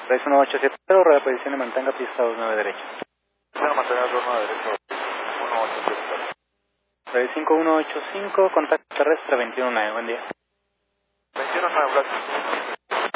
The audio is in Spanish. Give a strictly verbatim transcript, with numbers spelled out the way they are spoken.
seis uno ocho siete cero, rueda de posición y mantenga pista dos nueve derecha. Bueno, mantener dos nueve derecha, uno ocho siete cero. seis cinco uno ocho cinco, contacto terrestre veintiuno nueve, buen día. veintiuno nueve, gracias.